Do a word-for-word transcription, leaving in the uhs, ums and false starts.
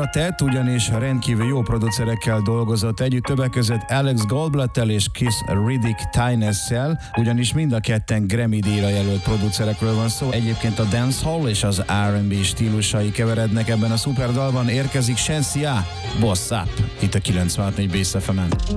magára tett, ugyanis rendkívül jó producerekkel dolgozott együtt, többek között Alex Goldblatt-tel és Chris Riddick Tynes-szel, ugyanis mind a ketten Grammy-díjra jelölt producerekről van szó. Egyébként a dancehall és az er and bé stílusai keverednek ebben a szuper dalban, érkezik Shenseea, Boss Up, itt a kilencvenhat négy Bass ef emen.